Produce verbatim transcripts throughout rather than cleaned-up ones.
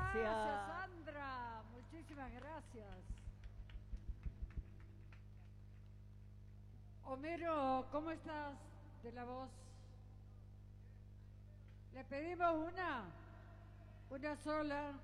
Gracias, Sandra. Muchísimas gracias. Homero, ¿cómo estás de la voz? Le pedimos una, una sola.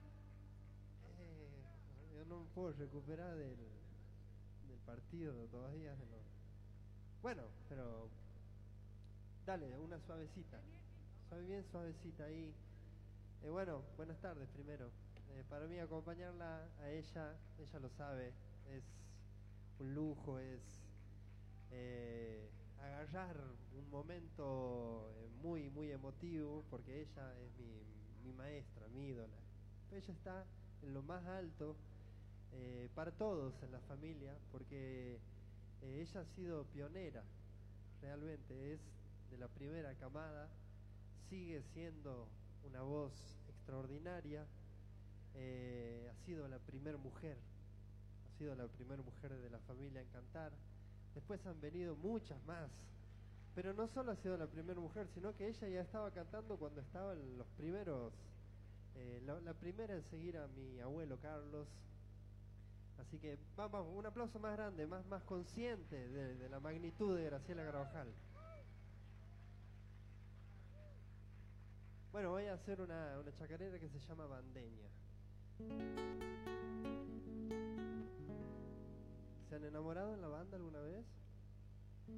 Eh, yo no me puedo recuperar del, del partido todavía. De lo... Bueno, pero dale, una suavecita. Suave, bien suavecita ahí. Eh, bueno, buenas tardes primero. Eh, para mí acompañarla a ella, ella lo sabe, es un lujo, es eh, agarrar un momento eh, muy, muy emotivo, porque ella es mi, mi maestra, mi ídola. Ella está en lo más alto eh, para todos en la familia, porque eh, ella ha sido pionera, realmente es de la primera camada, sigue siendo una voz extraordinaria, eh, ha sido la primera mujer, ha sido la primera mujer de la familia en cantar. Después han venido muchas más, pero no solo ha sido la primera mujer, sino que ella ya estaba cantando cuando estaban los primeros, eh, la, la primera en seguir a mi abuelo Carlos. Así que vamos, un aplauso más grande, más, más consciente de, de la magnitud de Graciela Carvajal. Bueno, voy a hacer una, una chacarera que se llama Bandeña. ¿Se han enamorado en la banda alguna vez?